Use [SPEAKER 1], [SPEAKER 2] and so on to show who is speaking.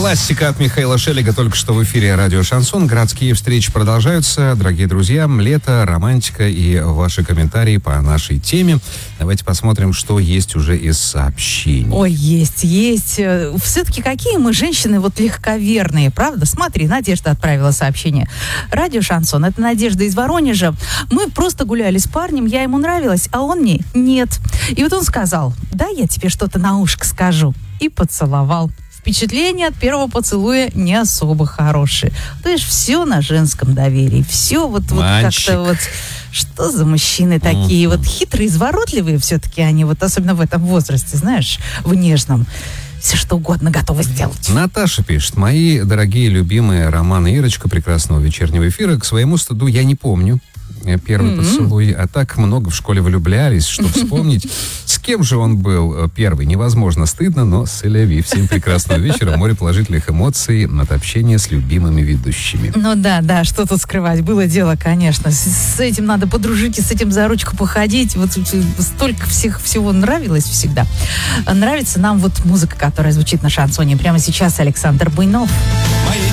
[SPEAKER 1] Классика от Михаила Шелега только что в эфире радио «Шансон». Городские встречи продолжаются. Дорогие друзья, лето, романтика и ваши комментарии по нашей теме. Давайте посмотрим, что есть уже из сообщений.
[SPEAKER 2] Ой, есть. Все-таки какие мы женщины вот легковерные, правда? Смотри, Надежда отправила сообщение. Радио «Шансон». Это Надежда из Воронежа. Мы просто гуляли с парнем, я ему нравилась, а он мне нет. И вот он сказал: да, я тебе что-то на ушко скажу. И поцеловал. Впечатления от первого поцелуя не особо хорошие. То есть все на женском доверии. Все вот как-то вот... Что за мужчины такие? Вот хитрые, изворотливые все-таки они, вот особенно в этом возрасте, знаешь, в нежном. Все что угодно готовы сделать.
[SPEAKER 1] Наташа пишет: мои дорогие любимые Роман и Ирочка прекрасного вечернего эфира, к своему стыду я не помню первый поцелуй, а так много в школе влюблялись, что вспомнить, с кем же он был первый. Невозможно, стыдно, но сэляви. Всем прекрасного вечера, море положительных эмоций от общения с любимыми ведущими.
[SPEAKER 2] Ну да, что тут скрывать, было дело, конечно. С этим надо подружить и с этим за ручку походить. Вот столько всего нравилось всегда. Нравится нам вот музыка, которая звучит на шансоне. Прямо сейчас Александр Буйнов.
[SPEAKER 3] Мои